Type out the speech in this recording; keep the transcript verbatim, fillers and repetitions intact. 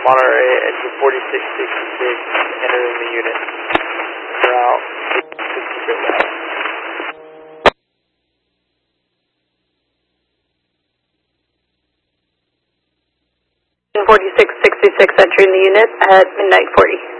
Monterey, engine forty-six sixty-six, entering the unit. Route sixty bit route. forty-six sixty-six entering the unit at midnight forty.